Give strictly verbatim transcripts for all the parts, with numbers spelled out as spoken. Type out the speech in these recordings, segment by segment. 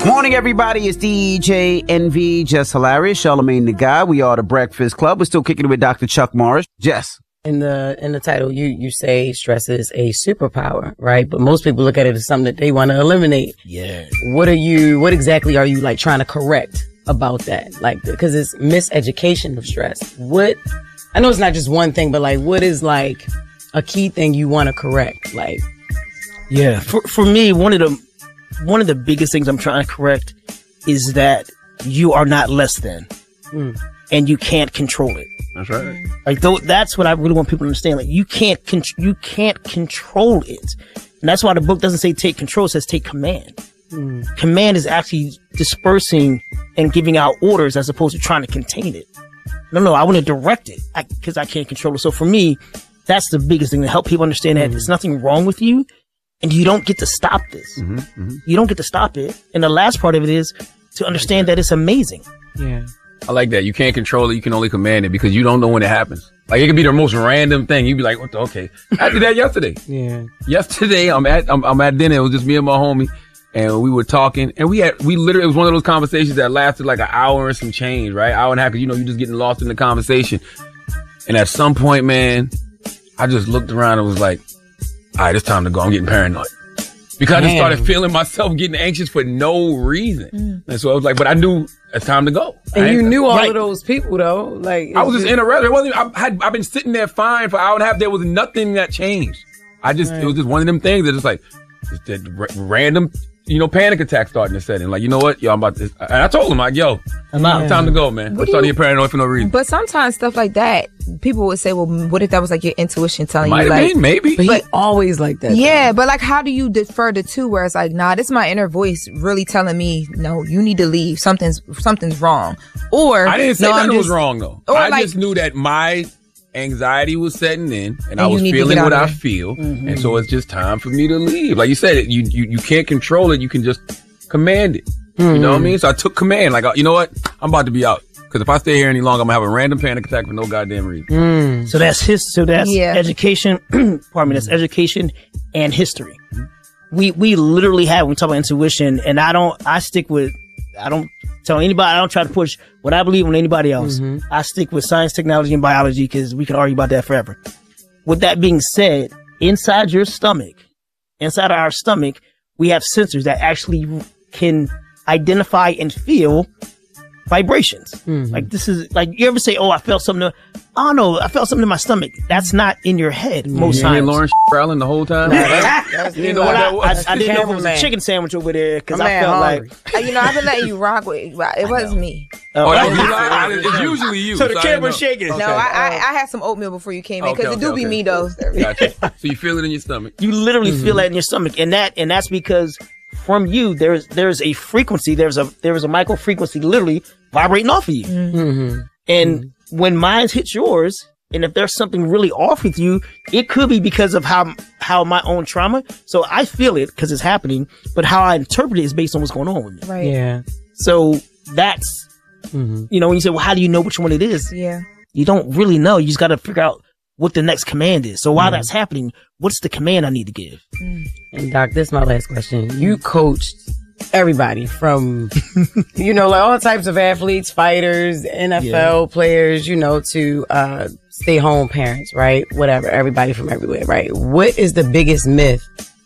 Morning, everybody. It's D J N V, Jess Hilarious, Charlamagne the Guy. We are the Breakfast Club. We're still kicking it with Doctor Chuck Morris. Jess. In the in the title, you you say stress is a superpower, right? But most people look at it as something that they want to eliminate. Yeah. What are you? What exactly are you like trying to correct about that? Like, because it's miseducation of stress. What? I know it's not just one thing, but like, what is like a key thing you want to correct? Like, yeah. For for me, one of the one of the biggest things I'm trying to correct is that you are not less than, mm. and you can't control it. That's right. Like, though, that's what I really want people to understand. Like, you can't, con- you can't control it. And that's why the book doesn't say take control, it says take command. Mm. Command is actually dispersing and giving out orders as opposed to trying to contain it. No, no, I want to direct it because I, I can't control it. So for me, that's the biggest thing, to help people understand that mm. there's nothing wrong with you and you don't get to stop this. Mm-hmm, mm-hmm. You don't get to stop it. And the last part of it is to understand that it's amazing. Yeah. I like that. You can't control it. You can only command it because you don't know when it happens. Like, it could be the most random thing. You'd be like, what the, okay. I did that yesterday. Yeah. Yesterday, I'm at, I'm, I'm at dinner. It was just me and my homie and we were talking and we had, we literally, it was one of those conversations that lasted like an hour and some change, right? Hour and a half. Cause you know, you're just getting lost in the conversation. And at some point, man, I just looked around and was like, all right, it's time to go. I'm getting paranoid. Because Damn. I just started feeling myself getting anxious for no reason. Mm. And so I was like, but I knew it's time to go. And you knew all right. of those people, though. Like, I was just in a restaurant. It wasn't, I had, I've been sitting there fine for an hour and a half. There was nothing that changed. I just, right. it was just one of them things that just like, just that r- random, you know, panic attack starting to set in. Like, you know what? Yo, I'm about to, and I told him, like, yo, I'm out. Yeah. Time to go, man. I'm starting to get paranoid for no reason. But sometimes stuff like that, people would say, well, what if that was like your intuition telling Might you have like, been, maybe. But, but he always like that. Yeah, though. But like, how do you defer the two where it's like, nah, this is my inner voice really telling me, no, you need to leave. Something's, something's wrong. Or, I didn't say no, that it just, was wrong though. Or I like, just knew that my anxiety was setting in and, and I was feeling what I there. feel. Mm-hmm. And so it's just time for me to leave. Like you said, it, you, you, you can't control it. You can just command it. Mm-hmm. You know what I mean? So I took command. Like, you know what? I'm about to be out. Because if I stay here any longer, I'm going to have a random panic attack for no goddamn reason. Mm. So that's his, so that's yeah. education, pardon me, that's education and history. We, we literally have, when we talk about intuition, and I don't, I stick with, I don't tell anybody, I don't try to push what I believe on anybody else. Mm-hmm. I stick with science, technology, and biology because we can argue about that forever. With that being said, inside your stomach, inside of our stomach, we have sensors that actually can identify and feel vibrations. Mm-hmm. Like this is like, you ever say, oh, I felt something. I don't know. I felt something in my stomach. That's not in your head most you times. You Lawrence growling the whole time? Nah, that, that's, you know what that was? I, I didn't know if it was a chicken sandwich over there because I felt hungry. like. uh, you know, I've been letting you rock with it. Was me. Oh, oh that's it's usually you. So the so camera's shaking. Okay. No, I, I, I had some oatmeal before you came in because okay, okay, it do okay. be me though. Gotcha. So you feel it in your stomach. You literally mm-hmm. feel that in your stomach, and that and that's because from you there's there's a frequency, there's a there's a micro frequency literally vibrating off of you, mm-hmm. and mm-hmm. when mine hits yours. And if there's something really off with you, it could be because of how how my own trauma. So I feel it because it's happening, but how I interpret it is based on what's going on with me. Right. Yeah. So that's, mm-hmm. you know, when you say, well, how do you know which one it is? Yeah. You don't really know. You just got to figure out what the next command is. So while mm-hmm. that's happening, what's the command I need to give? Mm. And Doc, this is my last question. You coached everybody from, you know, like all types of athletes, fighters, N F L yeah. players, you know, to uh, stay home parents, right? Whatever, everybody from everywhere, right? What is the biggest myth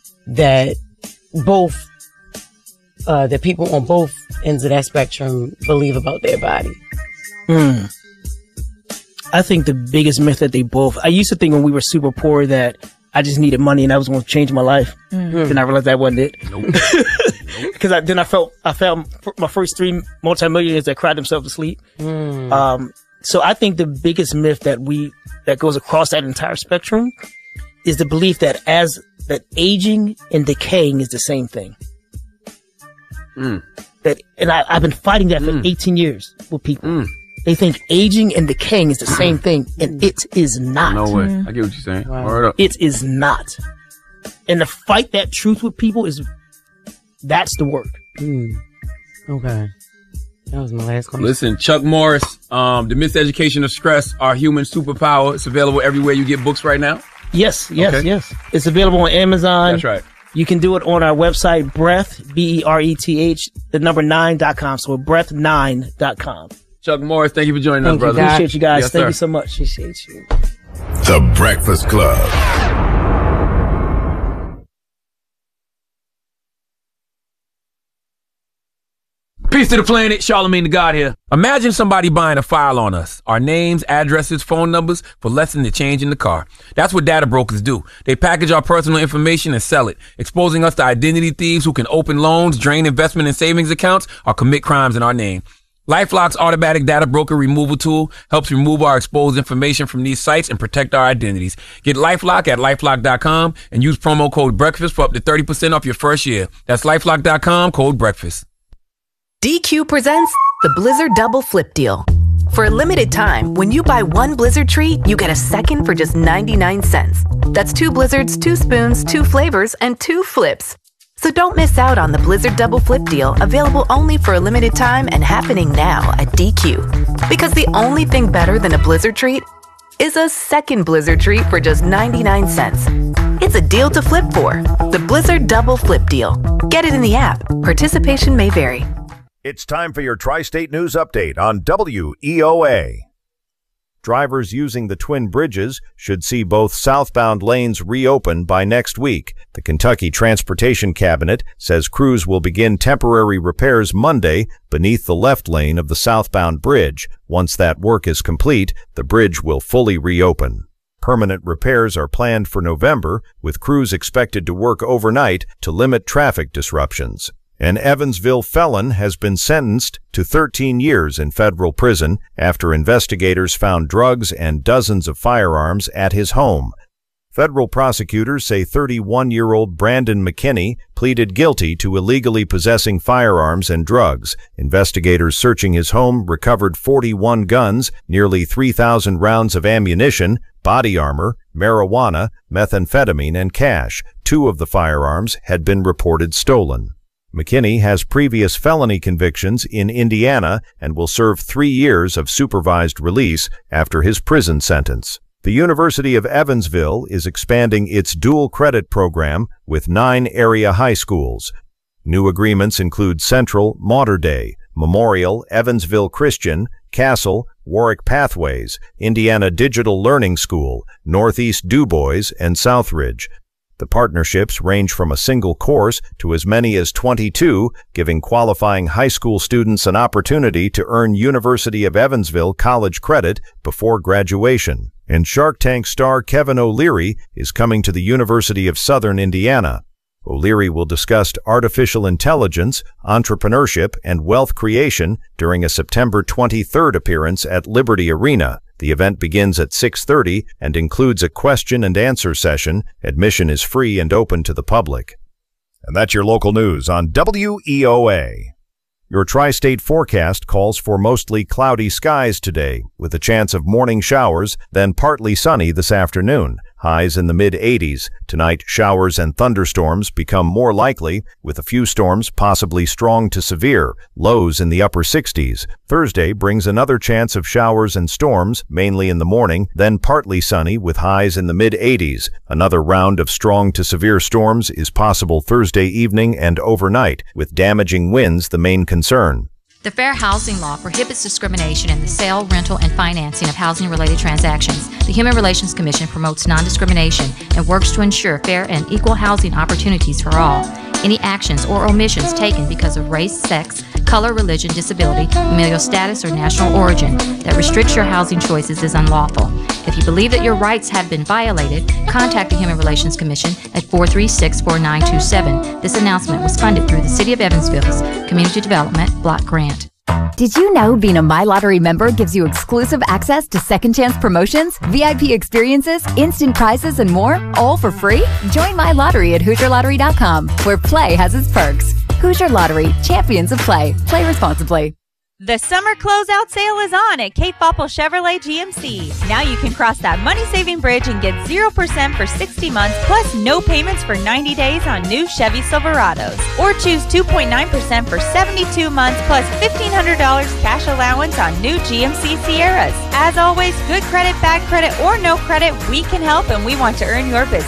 that both, uh, that people on both ends of that spectrum believe about their body? Hmm. I think the biggest myth that they both, I used to think when we were super poor that I just needed money and that was going to change my life. Mm-hmm. Then I realized that wasn't it. Nope. Because I, then I felt, I felt my first three multimillionaires that cried themselves to sleep. Mm. Um, so I think the biggest myth that we, that goes across that entire spectrum is the belief that as, that aging and decaying is the same thing. Mm. That, and I, I've been fighting that for mm. eighteen years with people. Mm. They think aging and decaying is the same thing, and it is not. No way. I get what you're saying. Wow. Word up. It is not. And to fight that truth with people is, that's the work. Mm. Okay. That was my last question. Listen, Chuck Morris, um, The Miseducation of Stress, Our Human Superpower. It's available everywhere you get books right now. Yes, yes, okay. yes. It's available on Amazon. That's right. You can do it on our website, Breath, B E R E T H, the number nine dot com. So breath nine dot com. Chuck Morris, thank you for joining Thank us, brother. You, appreciate you guys. Yes, thank sir. you so much. Appreciate you. The Breakfast Club. Peace to the planet, Charlamagne the God here. Imagine somebody buying a file on us, our names, addresses, phone numbers, for less than the change in the car. That's what data brokers do. They package our personal information and sell it, exposing us to identity thieves who can open loans, drain investment and savings accounts, or commit crimes in our name. LifeLock's automatic data broker removal tool helps remove our exposed information from these sites and protect our identities. Get LifeLock at LifeLock dot com and use promo code BREAKFAST for up to thirty percent off your first year. That's LifeLock dot com, code BREAKFAST. D Q presents the Blizzard Double Flip Deal. For a limited time, when you buy one Blizzard treat, you get a second for just ninety-nine cents. That's two Blizzards, two spoons, two flavors, and two flips. So don't miss out on the Blizzard Double Flip Deal, available only for a limited time and happening now at D Q. Because the only thing better than a Blizzard treat is a second Blizzard treat for just ninety-nine cents. It's a deal to flip for. The Blizzard Double Flip Deal. Get it in the app. Participation may vary. It's time for your Tri-State News Update on W E O A. Drivers using the Twin Bridges should see both southbound lanes reopen by next week. The Kentucky Transportation Cabinet says crews will begin temporary repairs Monday beneath the left lane of the southbound bridge. Once that work is complete, the bridge will fully reopen. Permanent repairs are planned for November, with crews expected to work overnight to limit traffic disruptions. An Evansville felon has been sentenced to thirteen years in federal prison after investigators found drugs and dozens of firearms at his home. Federal prosecutors say thirty-one-year-old Brandon McKinney pleaded guilty to illegally possessing firearms and drugs. Investigators searching his home recovered forty-one guns, nearly three thousand rounds of ammunition, body armor, marijuana, methamphetamine, and cash. Two of the firearms had been reported stolen. McKinney has previous felony convictions in Indiana and will serve three years of supervised release after his prison sentence. The University of Evansville is expanding its dual credit program with nine area high schools. New agreements include Central, Mater Dei, Memorial, Evansville Christian, Castle, Warwick Pathways, Indiana Digital Learning School, Northeast Du Bois, and Southridge. The partnerships range from a single course to as many as twenty-two, giving qualifying high school students an opportunity to earn University of Evansville college credit before graduation. And Shark Tank star Kevin O'Leary is coming to the University of Southern Indiana. O'Leary will discuss artificial intelligence, entrepreneurship, and wealth creation during a September twenty-third appearance at Liberty Arena. The event begins at six thirty and includes a question and answer session. Admission is free and open to the public. And that's your local news on W E O A. Your tri-state forecast calls for mostly cloudy skies today, with a chance of morning showers, then partly sunny this afternoon. Highs in the mid eighties. Tonight, showers and thunderstorms become more likely, with a few storms possibly strong to severe. Lows in the upper sixties. Thursday brings another chance of showers and storms, mainly in the morning, then partly sunny with highs in the mid eighties. Another round of strong to severe storms is possible Thursday evening and overnight, with damaging winds the main concern. The Fair Housing Law prohibits discrimination in the sale, rental, and financing of housing-related transactions. The Human Relations Commission promotes non-discrimination and works to ensure fair and equal housing opportunities for all. Any actions or omissions taken because of race, sex, color, religion, disability, familial status, or national origin that restricts your housing choices is unlawful. If you believe that your rights have been violated, contact the Human Relations Commission at four three six, four nine two seven. This announcement was funded through the City of Evansville's Community Development Block Grant. Did you know being a MyLottery member gives you exclusive access to second chance promotions, V I P experiences, instant prizes, and more, all for free? Join MyLottery at Hoosier Lottery dot com, where play has its perks. Hoosier Lottery, champions of play. Play responsibly. The summer closeout sale is on at Cape Popple Chevrolet G M C. Now you can cross that money-saving bridge and get zero percent for sixty months, plus no payments for ninety days on new Chevy Silverados. Or choose two point nine percent for seventy-two months, plus fifteen hundred dollars cash allowance on new G M C Sierras. As always, good credit, bad credit, or no credit, we can help and we want to earn your business.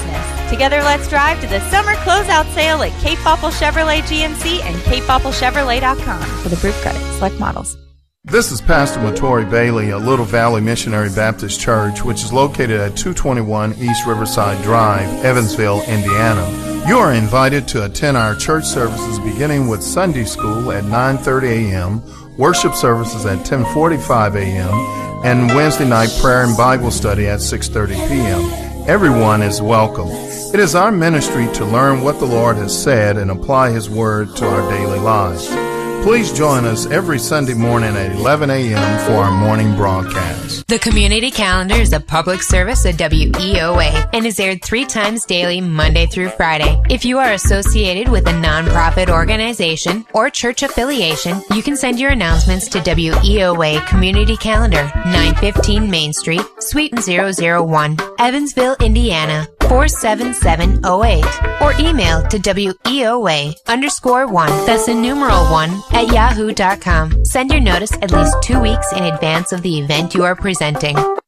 Together, let's drive to the summer closeout sale at Cape Popple Chevrolet G M C and cape popple chevrolet dot com for the proof credit. Select models. This is Pastor Matori Bailey of Little Valley Missionary Baptist Church, which is located at two twenty-one East Riverside Drive, Evansville, Indiana. You are invited to attend our church services beginning with Sunday school at nine thirty a.m., worship services at ten forty-five a.m., and Wednesday night prayer and Bible study at six thirty p.m. Everyone is welcome. It is our ministry to learn what the Lord has said and apply His Word to our daily lives. Please join us every Sunday morning at eleven a.m. for our morning broadcast. The Community Calendar is a public service of W E O A and is aired three times daily, Monday through Friday. If you are associated with a nonprofit organization or church affiliation, you can send your announcements to W E O A Community Calendar, nine fifteen Main Street, Suite zero zero one, Evansville, Indiana, four seven seven oh eight, or email to W E O A underscore one, that's the numeral one, at yahoo dot com. Send your notice at least two weeks in advance of the event you are presenting.